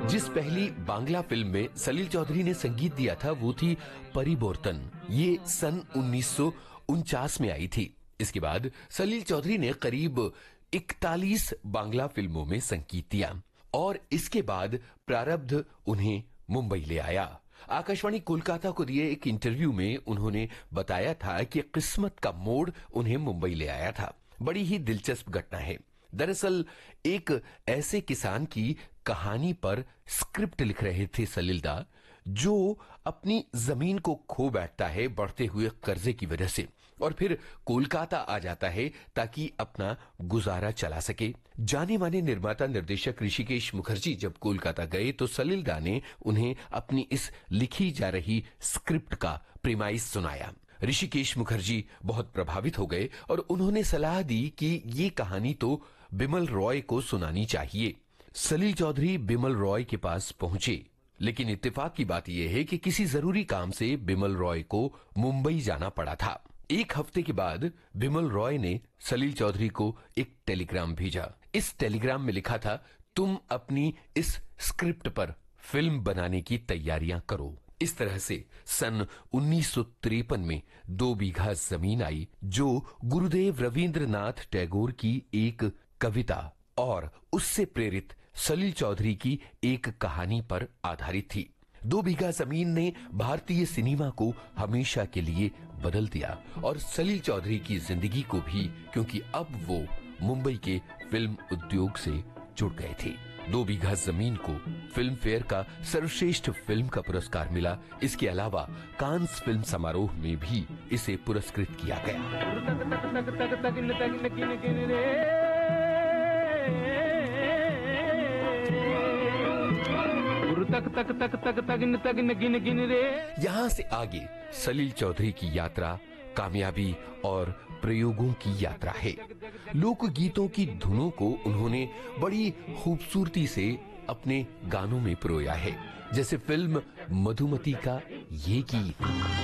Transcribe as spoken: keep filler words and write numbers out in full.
जिस पहली बांग्ला फिल्म में सलील चौधरी ने संगीत दिया था वो थी परिबोर्तन। ये सन उन्नीस सौ उनचास में आई थी। इसके बाद सलील चौधरी ने करीब इकतालीस बांग्ला फिल्मों में संगीत दिया और इसके बाद प्रारब्ध उन्हें मुंबई ले आया। आकाशवाणी कोलकाता को दिए एक इंटरव्यू में उन्होंने बताया था कि किस्मत का मोड़ उन्हें मुंबई ले आया था। बड़ी ही दिलचस्प घटना है। दरअसल एक ऐसे किसान की कहानी पर स्क्रिप्ट लिख रहे थे सलील दा, जो अपनी जमीन को खो बैठता है बढ़ते हुए कर्जे की वजह से और फिर कोलकाता आ जाता है ताकि अपना गुजारा चला सके। जाने माने निर्माता निर्देशक ऋषिकेश मुखर्जी जब कोलकाता गए तो सलील दा ने उन्हें अपनी इस लिखी जा रही स्क्रिप्ट का प्रीमाइस सुनाया। ऋषिकेश मुखर्जी बहुत प्रभावित हो गए और उन्होंने सलाह दी कि ये कहानी तो बिमल रॉय को सुनानी चाहिए। सलील चौधरी बिमल रॉय के पास पहुंचे, लेकिन इत्तेफाक की बात यह है कि किसी जरूरी काम से बिमल रॉय को मुंबई जाना पड़ा था। एक हफ्ते के बाद बिमल रॉय ने सलील चौधरी को एक टेलीग्राम भेजा। इस टेलीग्राम में लिखा था, तुम अपनी इस स्क्रिप्ट पर फिल्म बनाने की तैयारियां करो। इस तरह से सन उन्नीस सौ तिरपन में दो बीघा जमीन आई, जो गुरुदेव रविंद्रनाथ टैगोर की एक कविता और उससे प्रेरित सलील चौधरी की एक कहानी पर आधारित थी। दो बीघा जमीन ने भारतीय सिनेमा को हमेशा के लिए बदल दिया और सलील चौधरी की जिंदगी को भी, क्योंकि अब वो मुंबई के फिल्म उद्योग से जुड़ गए थे। दो बीघा जमीन को फिल्म फेयर का सर्वश्रेष्ठ फिल्म का पुरस्कार मिला। इसके अलावा कांस फिल्म समारोह में भी इसे पुरस्कृत किया गया। तक तक तक तक तक तक गिन गिन रे। यहां से आगे सलील चौधरी की यात्रा कामयाबी और प्रयोगों की यात्रा है। लोकगीतों की धुनों को उन्होंने बड़ी खूबसूरती से अपने गानों में पिरोया है, जैसे फिल्म मधुमती का ये गीत।